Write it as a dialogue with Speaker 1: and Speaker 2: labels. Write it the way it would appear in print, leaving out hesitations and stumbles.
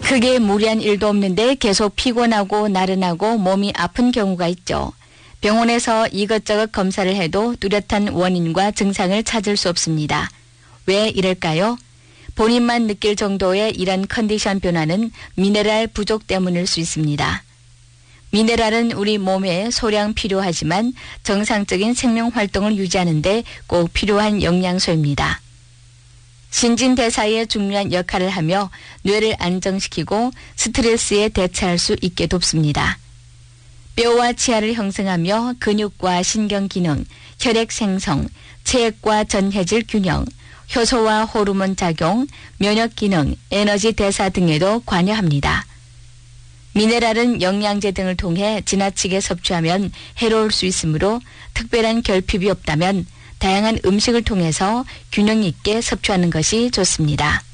Speaker 1: 크게 무리한 일도 없는데 계속 피곤하고 나른하고 몸이 아픈 경우가 있죠. 병원에서 이것저것 검사를 해도 뚜렷한 원인과 증상을 찾을 수 없습니다. 왜 이럴까요? 본인만 느낄 정도의 이런 컨디션 변화는 미네랄 부족 때문일 수 있습니다. 미네랄은 우리 몸에 소량 필요하지만 정상적인 생명 활동을 유지하는 데 꼭 필요한 영양소입니다. 신진대사에 중요한 역할을 하며 뇌를 안정시키고 스트레스에 대처할 수 있게 돕습니다. 뼈와 치아를 형성하며 근육과 신경 기능, 혈액 생성, 체액과 전해질 균형, 효소와 호르몬 작용, 면역 기능, 에너지 대사 등에도 관여합니다. 미네랄은 영양제 등을 통해 지나치게 섭취하면 해로울 수 있으므로 특별한 결핍이 없다면 다양한 음식을 통해서 균형 있게 섭취하는 것이 좋습니다.